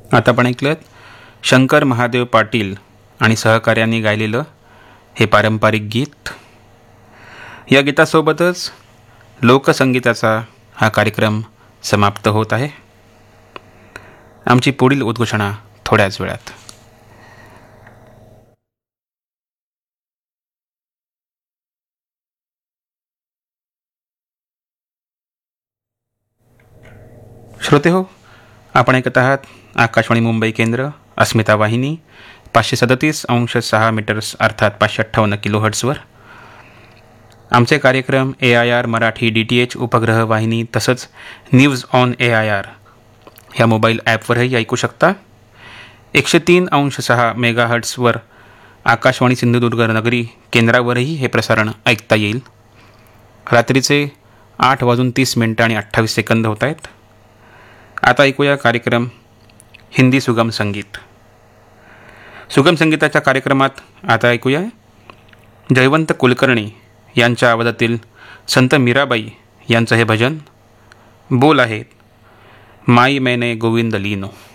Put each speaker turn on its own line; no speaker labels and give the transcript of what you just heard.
आता आपण ऐकलं शंकर महादेव पाटील आणि सहकार्यांनी गायलेलं हे पारंपरिक गीत. या गीतासोबतच लोकसंगीताचा हा कार्यक्रम समाप्त होत आहे. आमची पुढील उद्घोषणा थोड्याच वेळात. श्रोते हो, आपण ऐकत आहात आकाशवाणी मुंबई केंद्र, अस्मिता वाहिनी 537.6 मीटर्स अर्थात 558 किलोहर्ट्जवर. आमचे कार्यक्रम AIR मराठी DTH उपग्रह वाहिनी तसंच न्यूज ऑन AIR ह्या मोबाईल ॲपवरही ऐकू शकता. 103.6 मेगाहर्ट्सवर आकाशवाणी सिंधुदुर्ग नगरी केंद्रावरही हे प्रसारण ऐकता येईल. रात्रीचे 8:30 होत आहेत. आता ऐकूया कार्यक्रम हिंदी सुगम संगीत. सुगम संगीताच्या कार्यक्रमात आता ऐकूया जयवंत कुलकर्णी यांच्या आवाजातील संत मीराबाई यांचं हे भजन. बोल आहेत माई मैने गोविंद लीनो.